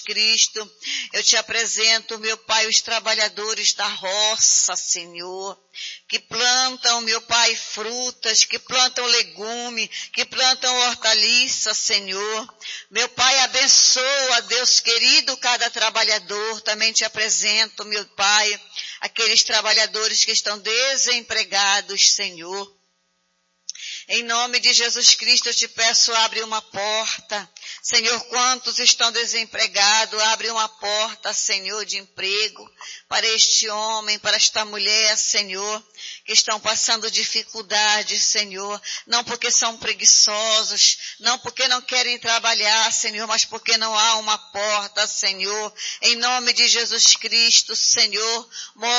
Cristo, eu te apresento, meu Pai, os trabalhadores da roça, Senhor, que plantam, meu Pai, frutas, que plantam legume, que plantam hortaliças, Senhor. Meu Pai, abençoa, Deus querido, cada trabalhador. Também te apresento, meu Pai, aqueles trabalhadores que estão desempregados, Senhor. Em nome de Jesus Cristo, eu te peço, abre uma porta. Senhor, quantos estão desempregados, abre uma porta, Senhor, de emprego para este homem, para esta mulher, Senhor, que estão passando dificuldades, Senhor, não porque são preguiçosos, não porque não querem trabalhar, Senhor, mas porque não há uma porta, Senhor. Em nome de Jesus Cristo, Senhor,